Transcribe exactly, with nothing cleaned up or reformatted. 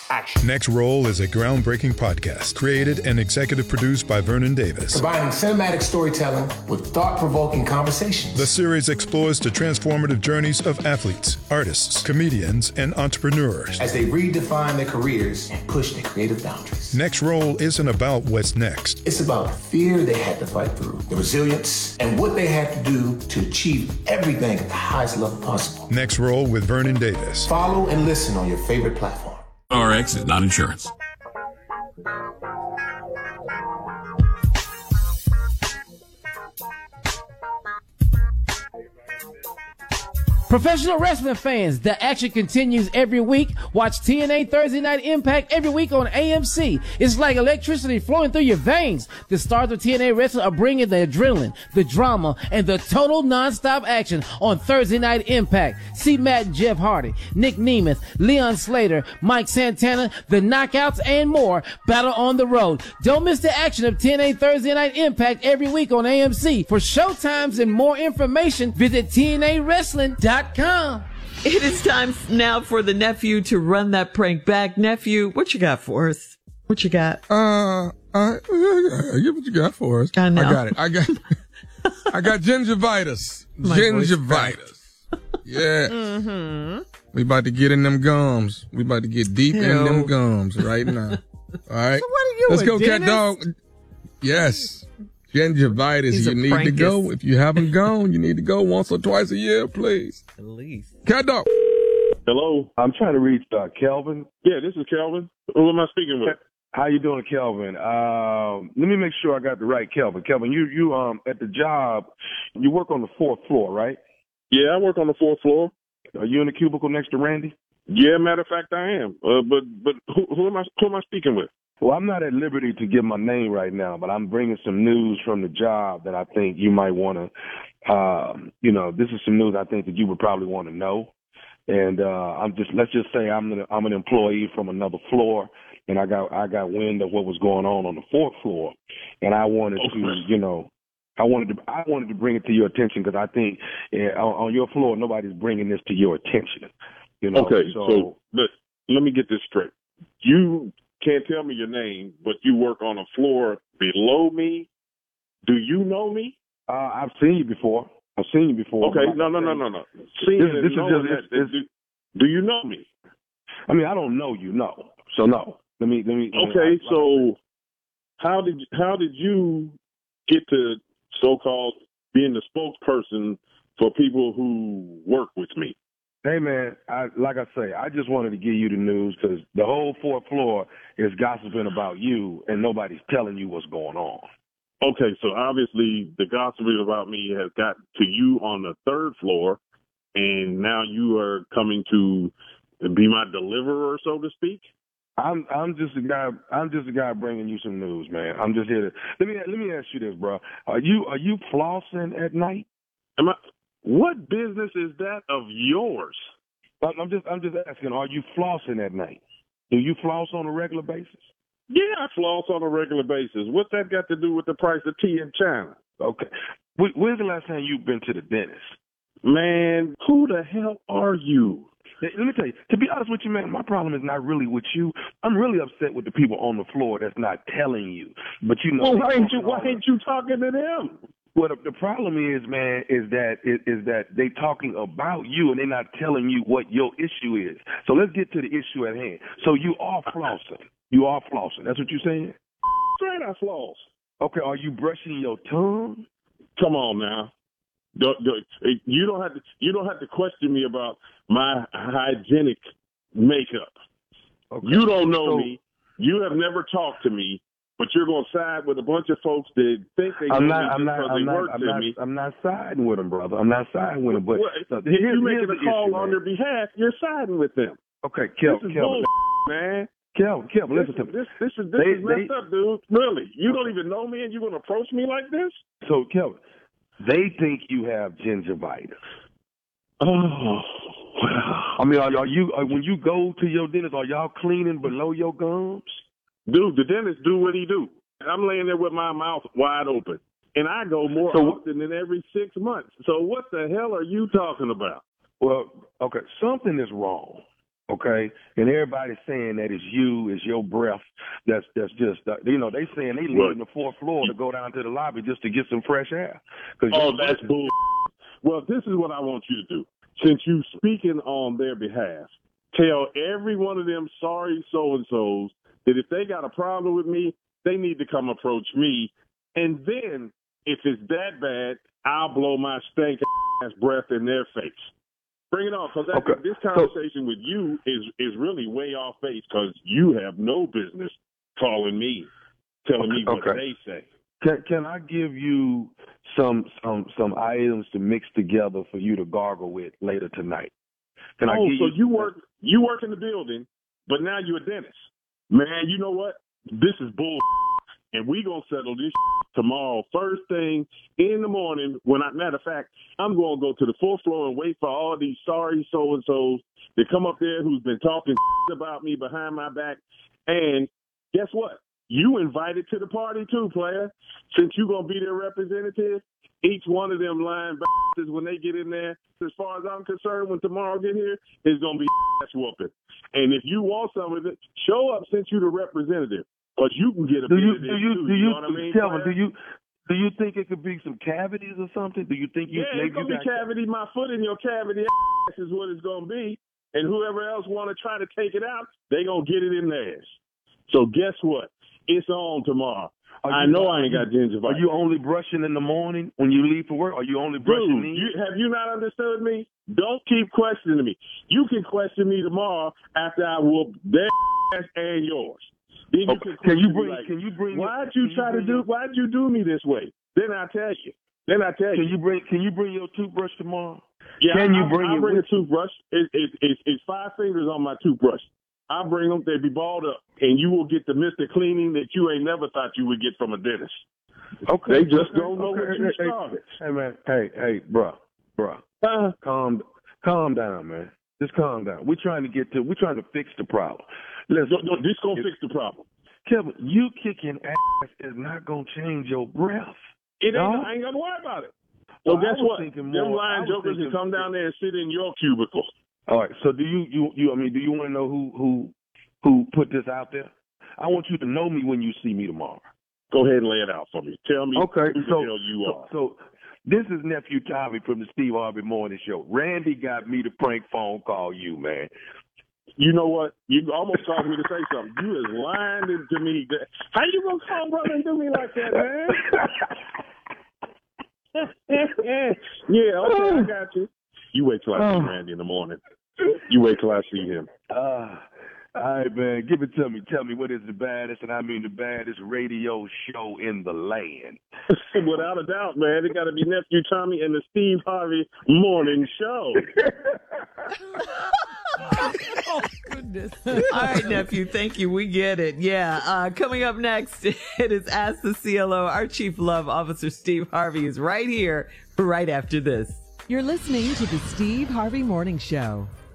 action. Next Roll is a groundbreaking podcast created and executive produced by Vernon Davis. Combining cinematic storytelling with thought-provoking conversations. The series explores the transformative journeys of athletes, artists, comedians, and entrepreneurs as they redefine their careers and push their creative boundaries. Next Roll isn't about what's next. It's about the fear they had to fight through, the resilience, and what they had to do to achieve everything at the highest level possible. Next Roll with Vernon Davis. Follow and listen on your favorite platform. R X is not insurance. Professional wrestling fans, the action continues every week. Watch T N A Thursday Night Impact every week on A M C. It's like electricity flowing through your veins. The stars of T N A Wrestling are bringing the adrenaline, the drama, and the total non-stop action on Thursday Night Impact. See Matt and Jeff Hardy, Nick Nemeth, Leon Slater, Mike Santana, the Knockouts, and more battle on the road. Don't miss the action of T N A Thursday Night Impact every week on A M C. For showtimes and more information, visit T N A wrestling dot com. It is time now for the nephew to run that prank back. Nephew, what you got for us? What you got? Uh, uh, yeah, what you got for us? I know. I got it. I got, I got gingivitis. My Gingivitis. Yeah. Mm-hmm. We about to get in them gums. We about to get deep Ew. in them gums right now. All right. So what are you, Let's a go, cat dentist? dog. Yes. Gingivitis. He's you a need to prankus. go. If you haven't gone, you need to go once or twice a year, please. At least. Cat dog. Hello. I'm trying to reach uh, Kelvin. Yeah, this is Kelvin. Who am I speaking with? How you doing, Kelvin? Um, let me make sure I got the right Kelvin. Kelvin, you you um at the job, you work on the fourth floor, right? Yeah, I work on the fourth floor. Are you in the cubicle next to Randy? Yeah, matter of fact, I am. Uh, but but who, who am I? Who am I speaking with? Well, I'm not at liberty to give my name right now, but I'm bringing some news from the job that I think you might want to, um, you know, this is some news I think that you would probably want to know. And uh, I'm just, let's just say I'm an, I'm an employee from another floor, and I got I got wind of what was going on on the fourth floor, and I wanted to, you know, I wanted to I wanted to bring it to your attention because I think uh, on, on your floor nobody's bringing this to your attention. You know. Okay, so, so let, let me get this straight. You can't tell me your name, but you work on a floor below me. Do you know me? Uh, I've seen you before. I've seen you before. Okay, no, no, no, no, no. Seeing This, and this is knowing just. that, It's, do, do you know me? I mean, I don't know you, no. So no. Let me. Let me. Okay, so how did how did you get to so-called being the spokesperson for people who work with me? Hey man, I, like I say, I just wanted to give you the news because the whole fourth floor is gossiping about you, and nobody's telling you what's going on. Okay, so obviously the gossiping about me has got to you on the third floor, and now you are coming to be my deliverer, so to speak. I'm I'm just a guy. I'm just a guy bringing you some news, man. I'm just here to let me let me ask you this, bro. Are you are you flossing at night? Am I? What business is that of yours? I'm just I'm just asking. Are you flossing at night? Do you floss on a regular basis? Yeah, I floss on a regular basis. What's that got to do with the price of tea in China? Okay. When's the last time you've been to the dentist? Man, who the hell are you? Let me tell you, to be honest with you, man, my problem is not really with you. I'm really upset with the people on the floor that's not telling you. But you know, well, why ain't you why ain't you talking to them? Well, the, the problem is, man, is that is, is that they talking about you and they're not telling you what your issue is. So let's get to the issue at hand. So you are flossing. You are flossing. That's what you're saying? Straight I floss. Okay, are you brushing your tongue? Come on now. Don't, don't, you don't have to. You don't have to question me about my hygienic makeup. Okay. You don't know so, me. You have never talked to me, but you're going to side with a bunch of folks that think they know I'm me not, just I'm not, because I'm they not, work I'm to not, me. I'm not siding with them, brother. I'm not siding with them. But well, so if here's, you're making here's a call issue, on man. their behalf, you're siding with them. Okay, Kel, this is Kelvin, bull, man. Kelvin, Kelvin, This, listen to me. this, this is this They- is messed they- up, dude. Really, you don't even know me, and you're going to approach me like this? So, Kelvin, they think you have gingivitis. Oh, I mean, are, are you are, when you go to your dentist, are y'all cleaning below your gums? dude, the dentist do what he do. I'm laying there with my mouth wide open, and I go more So- often than every six months. So what the hell are you talking about? Well, okay, something is wrong. Okay, and everybody's saying that it's you, it's your breath. That's that's just uh, you know they saying they leaving the fourth floor to go down to the lobby just to get some fresh air. Oh, that's bull. Well, this is what I want you to do. Since you speaking on their behalf, tell every one of them sorry so and so's that if they got a problem with me, they need to come approach me, and then if it's that bad, I'll blow my stank ass breath in their face. Bring it on, because okay. this conversation so, with you is is really way off base because you have no business calling me, telling okay, me what okay. they say. Can, can I give you some some some items to mix together for you to gargle with later tonight? Can oh, I give so you, you work you work in the building, but now you're a dentist. Man, you know what? This is bull. And we gonna settle this tomorrow, first thing in the morning. When I, matter of fact, I'm gonna go to the fourth floor and wait for all these sorry so and so's to come up there who's been talking about me behind my back. And guess what? You invited to the party too, player. Since you gonna be their representative, each one of them lying bastards when they get in there. As far as I'm concerned, when tomorrow get here, it's gonna be ass whooping. And if you want some of it, show up since you're the representative. But you can get a do bit you, of this do you, too, do you, you know what I mean? Tell me, do you do you think it could be some cavities or something? Do you think you yeah, maybe it's gonna you be got... cavity. My foot in your cavity ass is what it's gonna be, and whoever else want to try to take it out, they gonna get it in theirs. So guess what? It's on tomorrow. You, I know I ain't got gingivitis. Are you only brushing in the morning when you leave for work? Are you only brushing? Dude, you, have you not understood me? Don't keep questioning me. You can question me tomorrow after I whoop their ass and yours. Then you okay. can, can you bring? like, can you bring? Why'd you try you to do? Your, why'd you do me this way? Then I tell you. Then I tell can you. you bring? Can you bring your toothbrush tomorrow? Yeah, can I, you bring? I bring a toothbrush. It, it, it, it's five fingers on my toothbrush. I bring them. They be balled up, and you will get the Mister Cleaning that you ain't never thought you would get from a dentist. Okay. They just okay, don't know okay, what you hey, started. Hey man. Hey hey, bruh, bruh. Uh, calm, calm down, man. Just calm down. We're trying to get to. We're trying to fix the problem. Let's. No, no, this gonna fix the problem. Kevin, you kicking ass is not gonna change your breath. It ain't. No? I ain't gonna worry about it. So well, guess what? Them more, lying jokers thinking, can come down there and sit in your cubicle. All right. So do you? You? You? I mean, do you want to know who who who put this out there? I want you to know me when you see me tomorrow. Go ahead and lay it out for me. Tell me okay, who so, the hell you so, are. So this is Nephew Tommy from the Steve Harvey Morning Show. Randy got me to prank phone call you, man. You know what? You almost caused me to say something. You is lying to me. How you gonna call brother and do me like that, man? Yeah, okay, I got you. You wait till I see Randy in the morning. You wait till I see him. Uh, all right, man. Give it to me. Tell me what is the baddest, and I mean the baddest radio show in the land. Without a doubt, man. It got to be Nephew Tommy and the Steve Harvey Morning Show. Oh, goodness. All right, Nephew. Thank you. We get it. Yeah. Uh, coming up next, it is Ask the C L O. Our Chief Love Officer, Steve Harvey, is right here right after this. You're listening to the Steve Harvey Morning Show.